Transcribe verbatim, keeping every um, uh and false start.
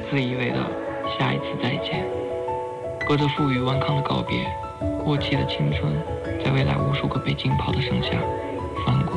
自以为的下一次再见，隔着负隅顽抗的告别，过期的青春，在未来无数个被浸泡的盛夏翻过。